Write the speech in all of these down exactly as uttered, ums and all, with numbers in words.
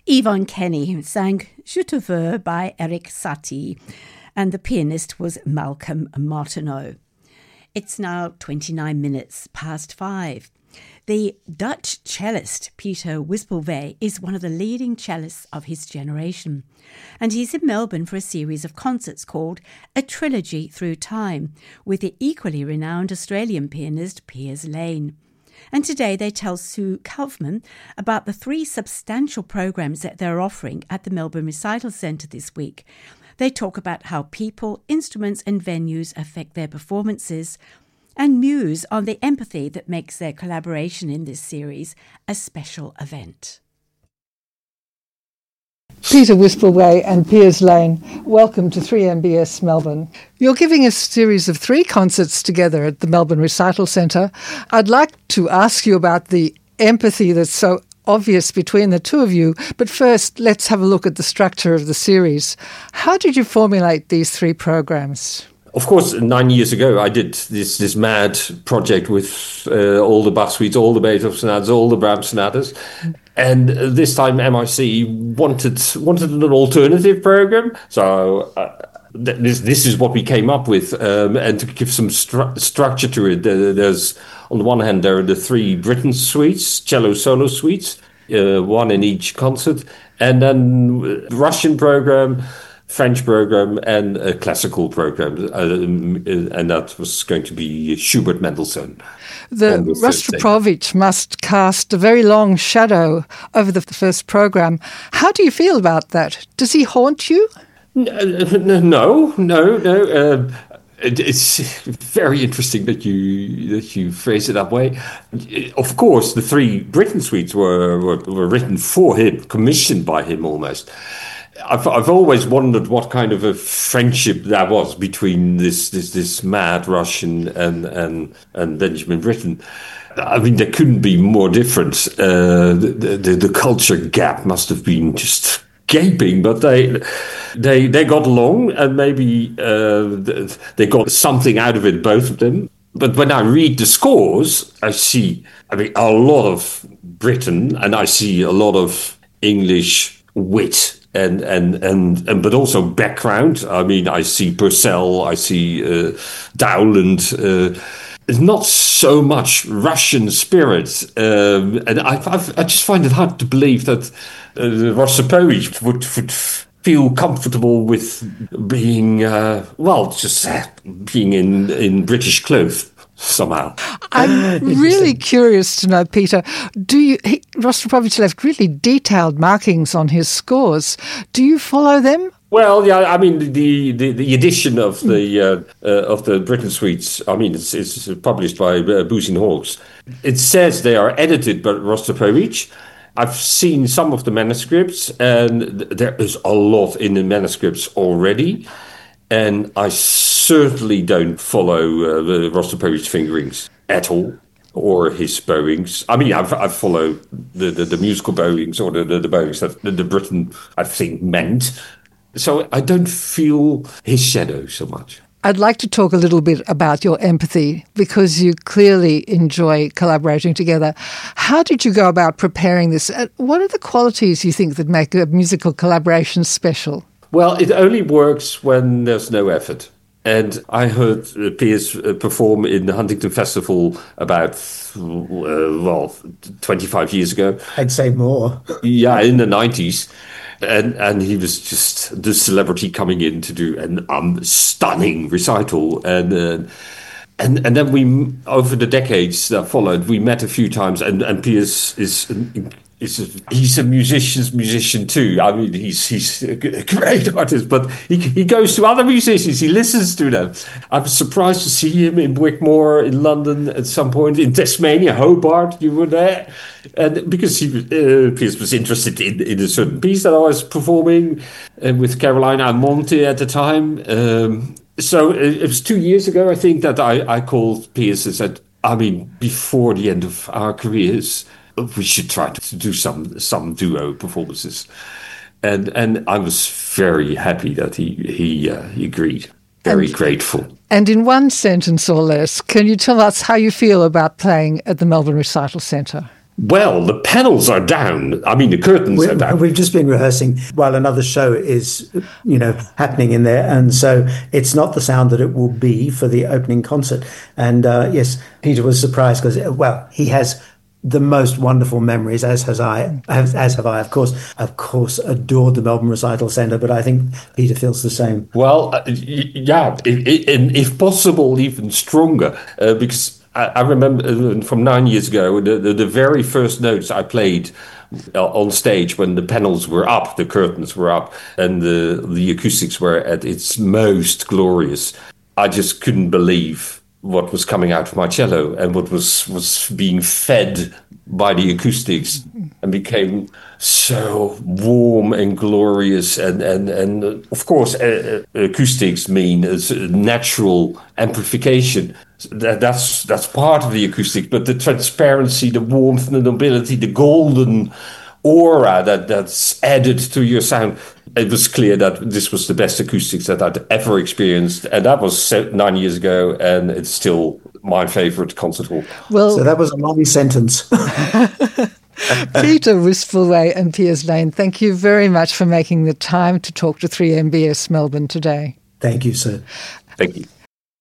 Yvonne Kenny sang Je te veux by Eric Satie, and the pianist was Malcolm Martineau. It's now twenty-nine minutes past five. The Dutch cellist Peter Wispelwey is one of the leading cellists of his generation, and he's in Melbourne for a series of concerts called A Trilogy Through Time with the equally renowned Australian pianist Piers Lane. And today they tell Sue Kaufman about the three substantial programs that they're offering at the Melbourne Recital Centre this week. They talk about how people, instruments and venues affect their performances, and muse on the empathy that makes their collaboration in this series a special event. Peter Wispelwey and Piers Lane, welcome to three M B S Melbourne. You're giving a series of three concerts together at the Melbourne Recital Centre. I'd like to ask you about the empathy that's so obvious between the two of you, but first let's have a look at the structure of the series. How did you formulate these three programs? Of course, nine years ago, I did this this mad project with uh, all the Bach suites, all the Beethoven sonatas, all the Brahms sonatas. And uh, this time M I C wanted wanted an alternative program. So uh, th- this this is what we came up with. Um, and to give some stru- structure to it, uh, there's, on the one hand, there are the three Britten suites, cello solo suites, uh, one in each concert. And then uh, Russian program, French program, and a classical program, uh, and that was going to be Schubert, Mendelssohn. The Rostropovich must cast a very long shadow over the first program. How do you feel about that? Does he haunt you? No, no, no. no. Uh, it, it's very interesting that you that you phrase it that way. Of course, the three Britten suites were, were were written for him, commissioned by him almost. I've I've always wondered what kind of a friendship that was between this this this mad Russian and and and Benjamin Britten. I mean, there couldn't be more different. Uh, the, the the culture gap must have been just gaping, but they they they got along, and maybe uh, they got something out of it, both of them. But when I read the scores, I see I mean a lot of Britten, and I see a lot of English wit. And, and and and but also background. I mean, I see Purcell, I see uh, Dowland. Uh, not so much Russian spirit, um, and I I've, I just find it hard to believe that uh, Rostropovich would would feel comfortable with being uh, well, just uh, being in in British clothes. Somehow. I'm really curious to know, Peter, do you, he, Rostropovich left really detailed markings on his scores. Do you follow them? Well, yeah, I mean, the, the, the edition of the uh, uh, of the Britten suites, I mean, it's, it's published by uh, Booz and Hawkes. It says they are edited by Rostropovich. I've seen some of the manuscripts, and there is a lot in the manuscripts already. And I certainly don't follow uh, the Rostropovich fingerings at all, or his bowings. I mean, I've, I follow the, the, the musical bowings, or the, the, the bowings that the, the Britain, I think, meant. So I don't feel his shadow so much. I'd like to talk a little bit about your empathy, because you clearly enjoy collaborating together. How did you go about preparing this? What are the qualities you think that make a musical collaboration special? Well, it only works when there's no effort. And I heard uh, Piers uh, perform in the Huntington Festival about, uh, well, twenty-five years ago. I'd say more. Yeah, in the nineties. And and he was just the celebrity coming in to do an um, stunning recital. And, uh, and and then we, over the decades that followed, we met a few times. And, and Piers is... He's a, he's a musician's musician too. I mean, he's he's a great artist, but he he goes to other musicians. He listens to them. I was surprised to see him in Wickmore in London at some point, in Tasmania, Hobart. You were there, and because he uh, Piers was interested in, in a certain piece that I was performing uh, with Carolina Almonte at the time. Um, so it, it was two years ago, I think, that I I called Piers and said, I mean, before the end of our careers, we should try to do some some duo performances, and and I was very happy that he he, uh, he agreed. Very and, grateful. And in one sentence or less, can you tell us how you feel about playing at the Melbourne Recital Centre? Well, the panels are down. I mean, the curtains we, are down. We've just been rehearsing while another show is, you know, happening in there. And so it's not the sound that it will be for the opening concert. And uh, yes, Peter was surprised because, well, he has the most wonderful memories, as has I, as, as have I, of course, of course, adored the Melbourne Recital Centre, but I think Peter feels the same. Well, uh, yeah, and if possible, even stronger, uh, because I, I remember from nine years ago, the, the, the very first notes I played on stage when the panels were up, the curtains were up, and the, the acoustics were at its most glorious. I just couldn't believe what was coming out of my cello and what was, was being fed by the acoustics and became so warm and glorious. And, and, and uh, of course, uh, acoustics mean it's natural amplification. That, that's, that's part of the acoustic, but the transparency, the warmth, the nobility, the golden aura that, that's added to your sound. It was clear that this was the best acoustics that I'd ever experienced. And that was nine years ago, and it's still my favorite concert hall. Well, so that was a long sentence. Peter Wispelwey and Piers Lane, thank you very much for making the time to talk to three M B S Melbourne today. Thank you, sir. Thank you.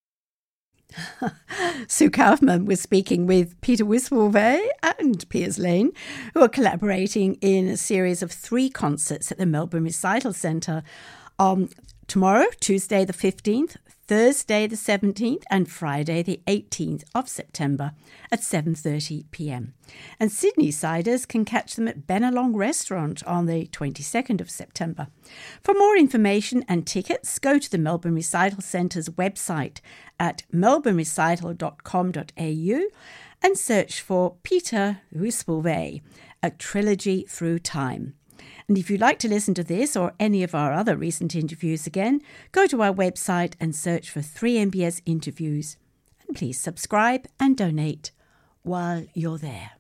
Sue Kaufman was speaking with Peter Wispelwey and Piers Lane, who are collaborating in a series of three concerts at the Melbourne Recital Centre on tomorrow, Tuesday the fifteenth, Thursday the seventeenth and Friday the eighteenth of September at seven thirty p m. And Sydney-siders can catch them at Bennelong Restaurant on the twenty-second of September. For more information and tickets, go to the Melbourne Recital Centre's website at melbourne recital dot com dot a u and search for Peter Wispelwey, A Trilogy Through Time. And if you'd like to listen to this or any of our other recent interviews again, go to our website and search for three M B S interviews. And please subscribe and donate while you're there.